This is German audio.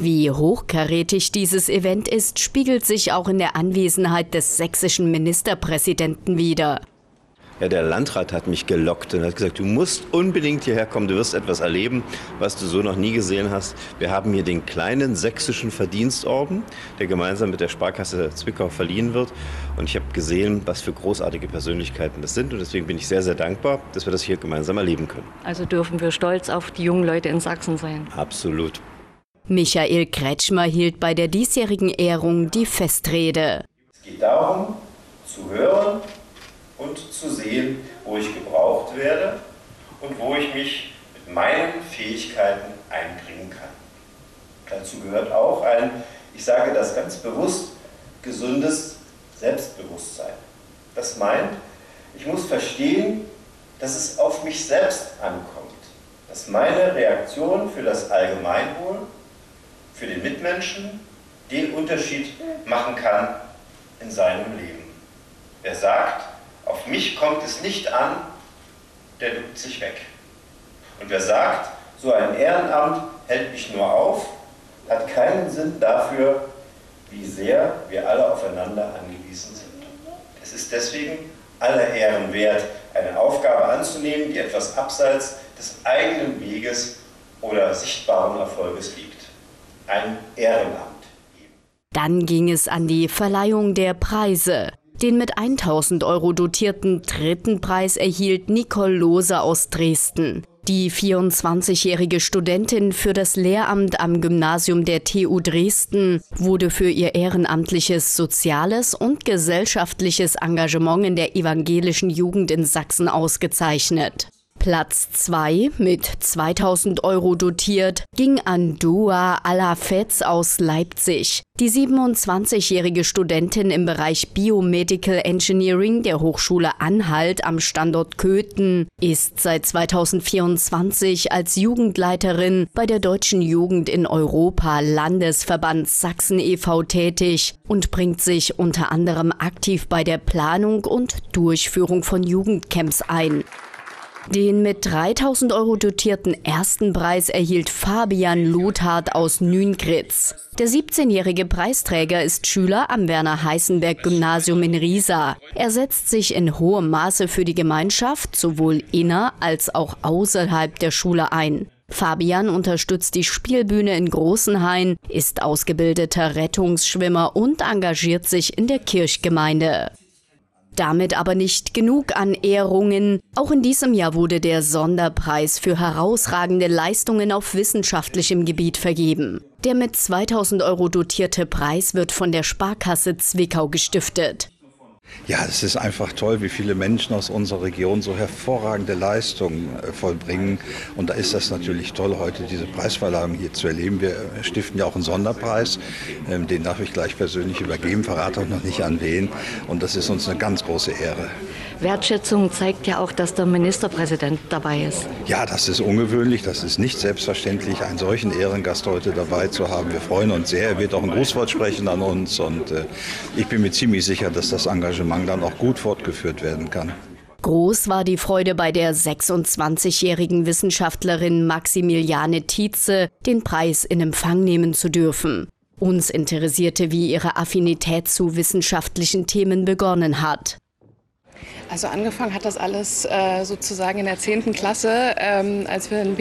Wie hochkarätig dieses Event ist, spiegelt sich auch in der Anwesenheit des sächsischen Ministerpräsidenten wider. Ja, der Landrat hat mich gelockt und hat gesagt, du musst unbedingt hierher kommen, du wirst etwas erleben, was du so noch nie gesehen hast. Wir haben hier den kleinen sächsischen Verdienstorden, der gemeinsam mit der Sparkasse Zwickau verliehen wird. Und ich habe gesehen, was für großartige Persönlichkeiten das sind. Und deswegen bin ich sehr, sehr dankbar, dass wir das hier gemeinsam erleben können. Also dürfen wir stolz auf die jungen Leute in Sachsen sein. Absolut. Michael Kretschmer hielt bei der diesjährigen Ehrung die Festrede. Es geht darum, zu hören und zu sehen, wo ich gebraucht werde und wo ich mich mit meinen Fähigkeiten einbringen kann. Dazu gehört auch ein, ich sage das ganz bewusst, gesundes Selbstbewusstsein. Das meint, ich muss verstehen, dass es auf mich selbst ankommt, dass meine Reaktion für das Allgemeinwohl, für den Mitmenschen, den Unterschied machen kann in seinem Leben. Wer sagt, auf mich kommt es nicht an, der duckt sich weg. Und wer sagt, so ein Ehrenamt hält mich nur auf, hat keinen Sinn dafür, wie sehr wir alle aufeinander angewiesen sind. Es ist deswegen aller Ehren wert, eine Aufgabe anzunehmen, die etwas abseits des eigenen Weges oder sichtbaren Erfolges liegt. Ein Ehrenamt. Dann ging es an die Verleihung der Preise. Den mit 1.000 € dotierten dritten Preis erhielt Nicole Lohse aus Dresden. Die 24-jährige Studentin für das Lehramt am Gymnasium der TU Dresden wurde für ihr ehrenamtliches soziales und gesellschaftliches Engagement in der evangelischen Jugend in Sachsen ausgezeichnet. Platz 2 mit 2.000 € dotiert ging an Dua Alafetz aus Leipzig. Die 27-jährige Studentin im Bereich Biomedical Engineering der Hochschule Anhalt am Standort Köthen ist seit 2024 als Jugendleiterin bei der Deutschen Jugend in Europa Landesverband Sachsen e.V. tätig und bringt sich unter anderem aktiv bei der Planung und Durchführung von Jugendcamps ein. Den mit 3.000 € dotierten ersten Preis erhielt Fabian Lothard aus Nüngritz. Der 17-jährige Preisträger ist Schüler am Werner-Heißenberg-Gymnasium in Riesa. Er setzt sich in hohem Maße für die Gemeinschaft sowohl inner- als auch außerhalb der Schule ein. Fabian unterstützt die Spielbühne in Großenhain, ist ausgebildeter Rettungsschwimmer und engagiert sich in der Kirchgemeinde. Damit aber nicht genug an Ehrungen. Auch in diesem Jahr wurde der Sonderpreis für herausragende Leistungen auf wissenschaftlichem Gebiet vergeben. Der mit 2.000 € dotierte Preis wird von der Sparkasse Zwickau gestiftet. Ja, es ist einfach toll, wie viele Menschen aus unserer Region so hervorragende Leistungen vollbringen. Und da ist das natürlich toll, heute diese Preisverleihung hier zu erleben. Wir stiften ja auch einen Sonderpreis, den darf ich gleich persönlich übergeben, verrate auch noch nicht an wen. Und das ist uns eine ganz große Ehre. Wertschätzung zeigt ja auch, dass der Ministerpräsident dabei ist. Ja, das ist ungewöhnlich, das ist nicht selbstverständlich, einen solchen Ehrengast heute dabei zu haben. Wir freuen uns sehr, er wird auch ein Grußwort sprechen an uns und ich bin mir ziemlich sicher, dass das Engagement dann auch gut fortgeführt werden kann. Groß war die Freude bei der 26-jährigen Wissenschaftlerin Maximiliane Tietze, den Preis in Empfang nehmen zu dürfen. Uns interessierte, wie ihre Affinität zu wissenschaftlichen Themen begonnen hat. Also angefangen hat das alles sozusagen in der 10. Klasse, als wir ein